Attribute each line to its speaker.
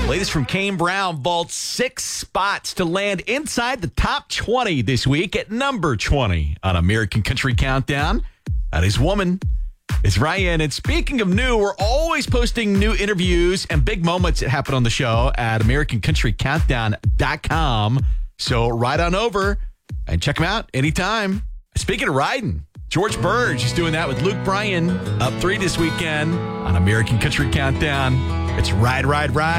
Speaker 1: Latest from Kane Brown vaults 6 spots to land inside the top 20 this week at number 20 on American Country Countdown. That is Woman. It's Ryan. And speaking of new, we're always posting new interviews and big moments that happen on the show at AmericanCountryCountdown.com. So ride on over and check them out anytime. Speaking of riding, George Burge is doing that with Luke Bryan up 3 this weekend on American Country Countdown. It's Ride, Ride, Ride.